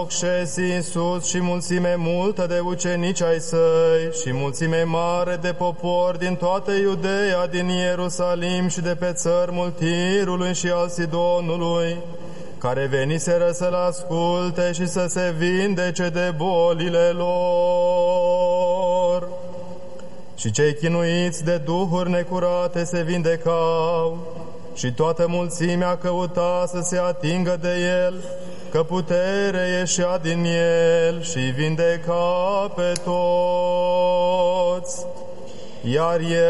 Și Iisus și mulțime multă de ucenici ai săi și mulțime mare de popor din toată Iudeea, din Ierusalim și de pe țărmul Tirului și al Sidonului, care veniseră să-L asculte și să se vindece de bolile lor. Și cei chinuiți de duhuri necurate se vindecau și toată mulțimea căuta să se atingă de El, că putere ieșea din El și vindeca pe toți. Iar El